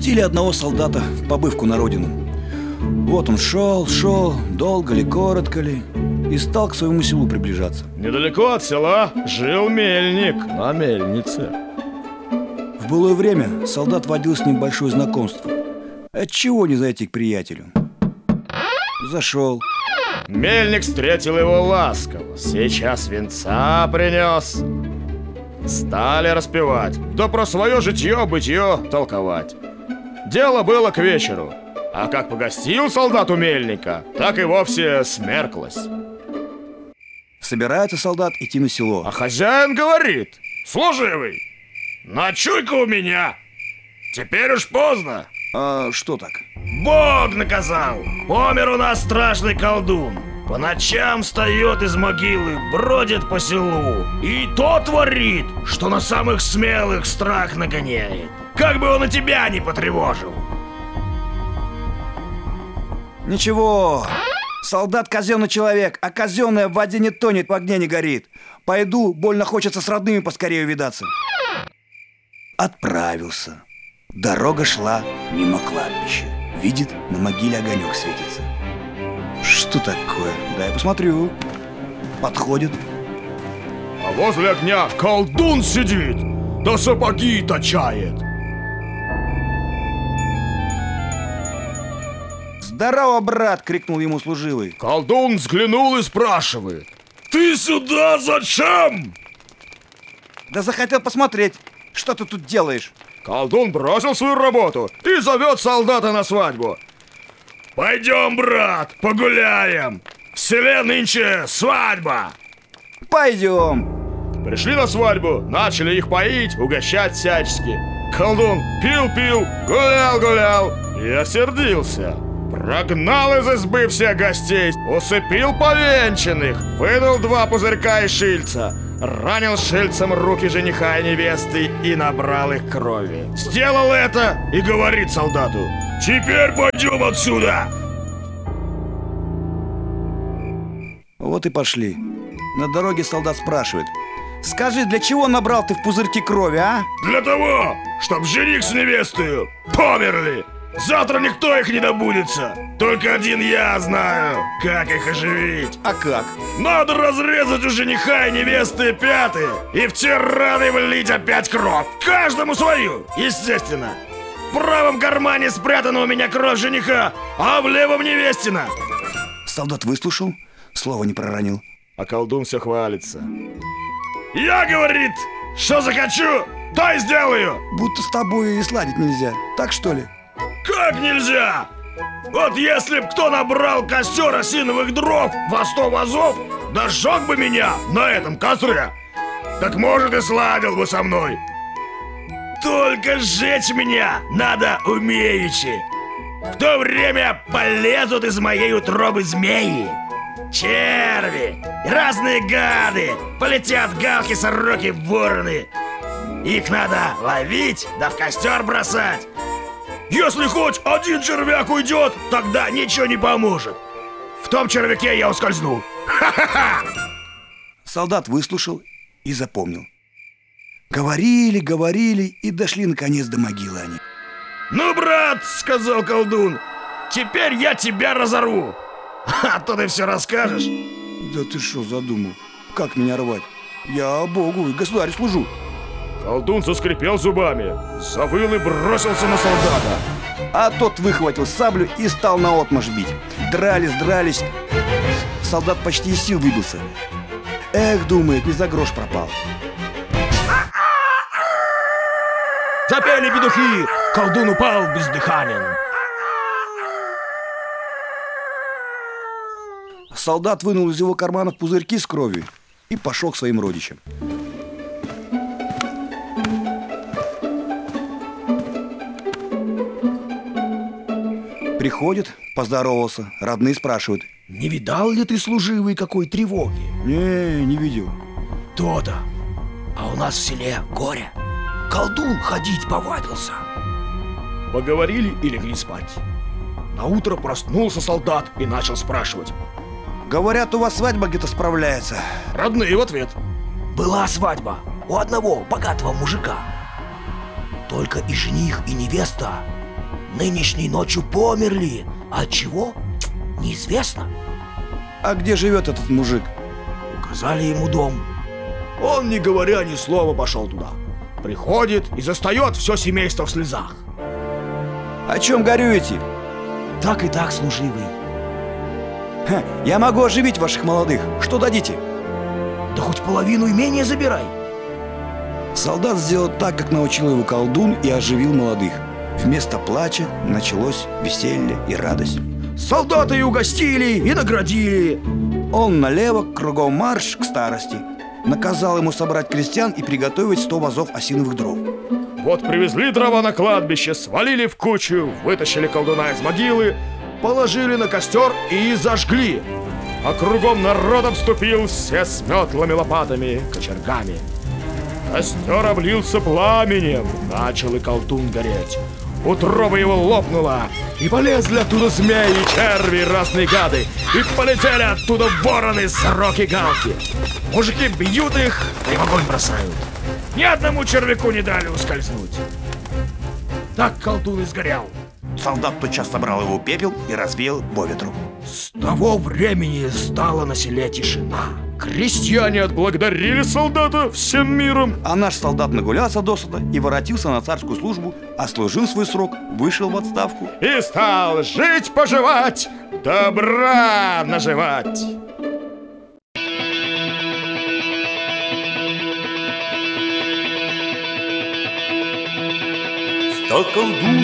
Пустили одного солдата в побывку на родину. Вот он шел, долго ли, коротко ли, и стал к своему селу приближаться. Недалеко от села жил мельник на мельнице. В былое время солдат водил с ним большое знакомство. Отчего не зайти к приятелю? Зашел. Мельник встретил его ласково. Сейчас венца принес. Стали распевать, да про свое житье-бытье толковать. Дело было к вечеру, а как погостил солдат у мельника, так и вовсе смерклось. Собирается солдат идти на село. А хозяин говорит: служивый, ночуй-ка у меня, теперь уж поздно. А что так? Бог наказал. Помер у нас страшный колдун. По ночам встает из могилы, бродит по селу. И то творит, что на самых смелых страх нагоняет. Как бы он и тебя не потревожил. Ничего, солдат казенный человек, а казенное в воде не тонет, в огне не горит. Пойду, больно хочется с родными поскорее увидаться. Отправился. Дорога шла мимо кладбища. Видит, на могиле огонек светится. Что такое? Дай посмотрю. Подходит. А возле огня колдун сидит, да сапоги точает. «Здорово, брат!» — крикнул ему служивый. Колдун взглянул и спрашивает: ты сюда зачем? Да захотел посмотреть, что ты тут делаешь. Колдун бросил свою работу и зовет солдата на свадьбу. Пойдем, брат, погуляем. В селе нынче свадьба. Пойдем. Пришли на свадьбу, начали их поить, угощать всячески. Колдун пил, гулял и осердился. Прогнал из избы всех гостей, усыпил повенчанных, вынул 2 пузырька из шильца, ранил шильцем руки жениха и невесты и набрал их крови. Сделал это и говорит солдату: теперь пойдем отсюда. Вот и пошли. На дороге солдат спрашивает: скажи, для чего набрал ты в пузырьки крови, а? Для того, чтоб жених с невестой померли. Завтра никто их не добудется. Только один я знаю, как их оживить. А как? Надо разрезать у жениха и невесты пяты и в те раны влить опять кровь. Каждому свою, естественно. В правом кармане спрятана у меня кровь жениха, а в левом невестина. Солдат выслушал, слова не проронил. А колдун все хвалится. Я, говорит, что захочу, то и сделаю. Будто с тобой и сладить нельзя, так что ли? Как нельзя? Вот если б кто набрал костер осиновых дров во 100 вазов, да сжег бы меня на этом костре, так может и сладил бы со мной. Только сжечь меня надо умеючи. В то время полезут из моей утробы змеи, черви и разные гады, полетят галки, сороки, вороны. Их надо ловить да в костер бросать. Если хоть один червяк уйдет, тогда ничего не поможет. В том червяке я ускользну. Ха-ха-ха! Солдат выслушал и запомнил. Говорили и дошли наконец до могилы они. Ну, брат, сказал колдун, теперь я тебя разорву. А то ты все расскажешь. Да ты что задумал? Как меня рвать? Я Богу и государю служу. Колдун заскрипел зубами, завыл и бросился на солдата. А тот выхватил саблю и стал наотмашь бить. Дрались. Солдат почти из сил выбился. Эх, думает, не за грош пропал. Запели петухи, колдун упал бездыханен. Солдат вынул из его карманов пузырьки с кровью и пошел к своим родичам. Приходит, поздоровался, родные спрашивают: не видал ли ты, служивый, какой тревоги? Не видел. То-то. А у нас в селе горе. Колдун ходить повадился. Поговорили и легли спать. Наутро проснулся солдат и начал спрашивать: говорят, у вас свадьба где-то справляется. Родные в ответ: была свадьба у одного богатого мужика. Только и жених, и невеста нынешней ночью померли. От чего? Неизвестно. А где живет этот мужик? Указали ему дом. Он, не говоря ни слова, пошел туда. Приходит и застает все семейство в слезах. О чем горюете? Так и так, служивый. Ха, я могу оживить ваших молодых. Что дадите? Да хоть половину имения забирай. Солдат сделал так, как научил его колдун, и оживил молодых. Вместо плача началось веселье и радость. Солдаты и угостили, и наградили. Он налево, кругом марш к старости. Наказал ему собрать крестьян и приготовить 100 вазов осиновых дров. Вот привезли дрова на кладбище, свалили в кучу, вытащили колдуна из могилы, положили на костер и зажгли. А кругом народ обступил, все с метлами, лопатами, кочергами. Костер облился пламенем, начал и колдун гореть. Утроба его лопнула, и полезли оттуда змеи, черви, разные гады, и полетели оттуда вороны, сороки, галки. Мужики бьют их, и в огонь бросают. Ни одному червяку не дали ускользнуть. Так колдун и сгорел. Солдат тотчас собрал его пепел и развеял по ветру. С того времени стала на селе тишина. Крестьяне отблагодарили солдата всем миром. А наш солдат нагулялся досыта и воротился на царскую службу, отслужил свой срок, вышел в отставку. И стал жить-поживать, добра наживать. Стал колдун